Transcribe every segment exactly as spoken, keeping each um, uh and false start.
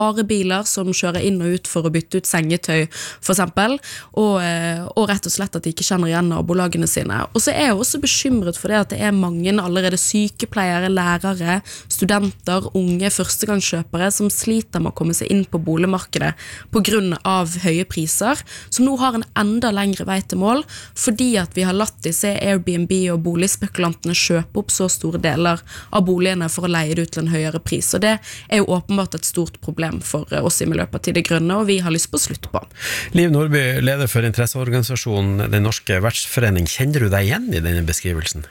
varebiler som kjører inn og ut for å bytte ut sengetøy, for eksempel, og, og rett og slett at de ikke kjenner igjen nabolagene sine. Og så er jeg også bekymret for det at det er mange allerede sykepleiere, lærere, studenter, unge førstegangskjøpere som sliter med å komme seg inn på boligmarkedet på grunn av høye priser, som nå har en enda lengre vei til mål, fordi at vi har latt disse Airbnb og boligspekulantene kjøpe opp så store deler av boligene for å leie det ut til en høyere pris. Og det er jo åpenbart et stort problem for oss i Miljøpartiet De Grønne, og vi har lyst på slutt på. Liv Nordby, leder for interesseorganisasjonen Den Norske Vertsforening. Kjenner du deg igjen i denne beskrivelsen?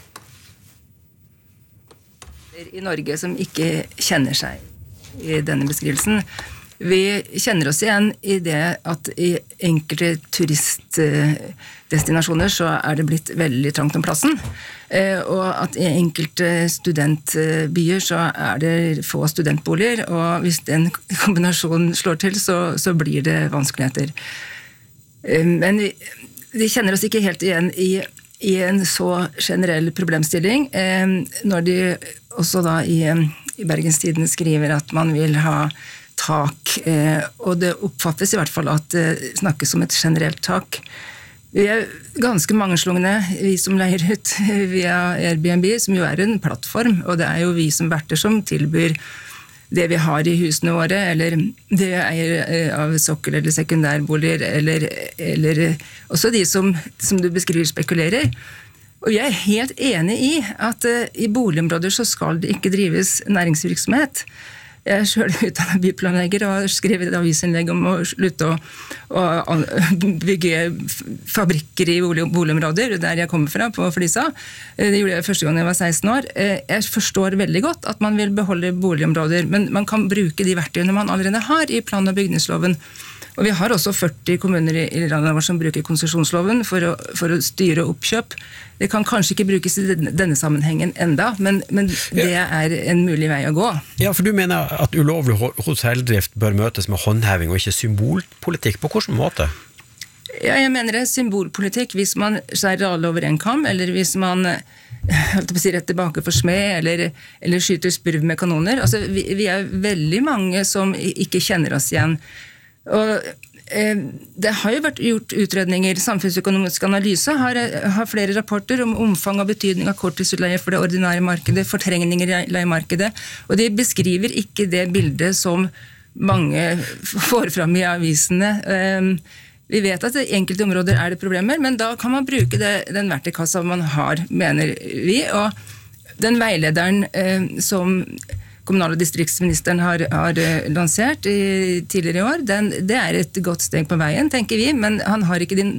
I Norge som ikke kjenner seg i denne beskrivelsen. Vi kjenner oss igjen i det at i enkelte turistdestinasjoner så er det blitt veldig trangt om plassen, og at i enkelte studentbyer så er det få studentboliger, og hvis den kombinasjonen slår til så, så blir det vanskeligheter. Men vi, vi kjenner oss ikke helt igjen i, i en så generell problemstilling, når de også da i, i Bergens Tidende skriver at man vil ha tak, og det oppfattes i hvert fall at det snakkes om et generelt tak. Vi er ganske mangeslungne, vi som leier ut via Airbnb, som jo er en plattform, og det er jo vi som verter som tilbyr det vi har i husene våre, eller det vi eier av sokkel- eller sekundærboliger, eller, eller også de som, som du beskriver spekulerer. Og jeg er helt enig i at i boligområder så skal det ikke drives næringsvirksomhet. Jeg er selv utdannet byplanlegger og har skrevet et avisinnlegg om å slutte å, å bygge fabrikker i boligområder, der jeg kommer fra, på Flisa. Det gjorde jeg første gang jeg var seksten år. Jeg forstår veldig godt at man vil beholde boligområder, men man kan bruke de verktøyene man allerede har i plan- og bygningsloven. Og vi har også førti kommuner i landet vårt som bruker konsesjonsloven for å, for å styre oppkjøp. Det kan kanskje ikke brukes i denne sammenhengen enda, men, men det er en mulig vei å gå. Ja, for du mener at ulovlig hotelldrift bør møtes med håndheving og ikke symbolpolitikk. På hvilken måte? Ja, jeg mener det er symbolpolitikk hvis man skjærer alle over en kam, eller hvis man holdt på å si rett tilbake for smed, eller, eller skyter spurv med kanoner. Altså, vi, vi er veldig mange som ikke kjenner oss igjen. Og eh, det har jo vært gjort utredninger, samfunnsøkonomisk analyse har, har flere rapporter om omfang og betydning av korttidsutleie for det ordinære markedet, fortrengninger i leiemarkedet, og de beskriver ikke det bildet som mange får fram i avisene. Eh, vi vet at i enkelte områder er det problemer, men da kan man bruke det, den verktøykassa man har, mener vi, og den veilederen eh, som kommunal- og distriktsministeren har, har lansert i, tidligere i år, den, det er et godt steg på veien, tenker vi, men han har ikke den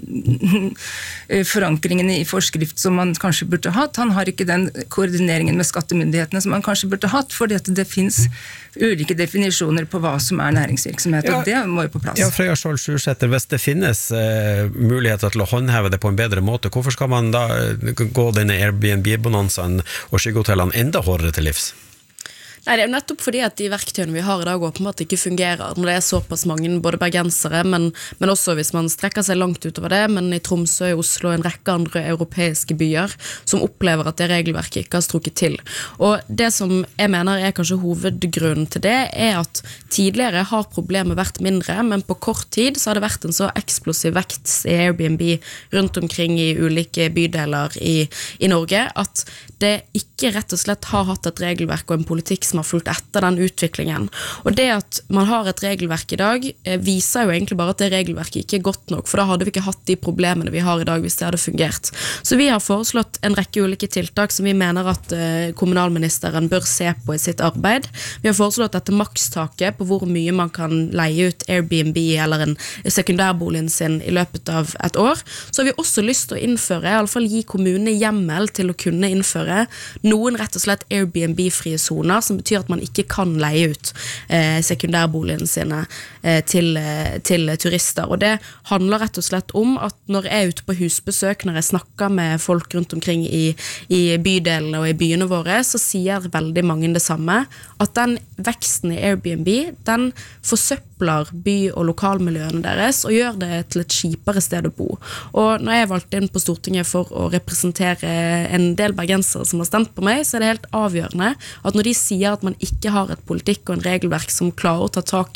forankringen i forskrift som man kanskje burde hatt. Han har ikke den koordineringen med skattemyndighetene som man kanskje burde hatt, fordi at det finnes ulike definisjoner på hva som er næringsvirksomhet, og ja, det må jo på plass. Ja, Frøya Skjold Sjursæter, hvis det finnes eh, muligheter til å håndheve det på en bedre måte, hvorfor skal man da gå denne Airbnb-bonanzaen og skyggehotellene enda hårdere til livs? Nei, det er jo nettopp fordi at de verktøyene vi har i dag åpenbart ikke fungerer når det er såpass mange, både bergensere, men, men også hvis man strekker seg langt utover det, men i Tromsø, i Oslo og en rekke andre europeiske byer som opplever at det regelverket ikke har strukket til. Og det som jeg mener er kanskje hovedgrunnen til det, er at tidligere har problemet vært mindre, men på kort tid så har det vært en så eksplosiv vekst i Airbnb rundt omkring i ulike bydeler i, i Norge, at det ikke rett og slett har hatt et regelverk og en politikk som har fulgt etter den utviklingen. Og det at man har et regelverk i dag viser jo egentlig bare at det regelverket ikke er godt nok, for da hadde vi ikke hatt de problemene vi har i dag hvis det hadde fungert. Så vi har foreslått en rekke ulike tiltak som vi mener at kommunalministeren bør se på i sitt arbeid. Vi har foreslått dette makstaket på hvor mye man kan leie ut Airbnb eller en sekundærboligen sin i løpet av et år. Så har vi også lyst til å innføre, i alle fall gi kommunene hjemmel til å kunne innføre noen rett og slett Airbnb-frie zoner, som betyr at man ikke kan leie ut eh, sekundærboligene sine eh, til, eh, til turister. Og det handler rett og slett om at når jeg er ute på husbesøk, når jeg snakker med folk rundt omkring i, i bydelene og i byene våre, så sier veldig mange det samme, at den veksten i Airbnb, den forsøpler forkrapler by- og lokalmiljøene deres og gjør det til et kjipere sted å bo. Og når jeg valgte inn på Stortinget for å representere en del bergensere som har stemt på meg, så er det helt avgjørende at når de sier at man ikke har et politikk og en regelverk som klarer å ta tak